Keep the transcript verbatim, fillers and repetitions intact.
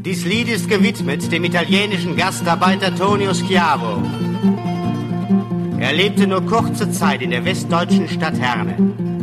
Dies Lied ist gewidmet dem italienischen Gastarbeiter Tonio Schiavo. Er lebte nur kurze Zeit in der westdeutschen Stadt Herne.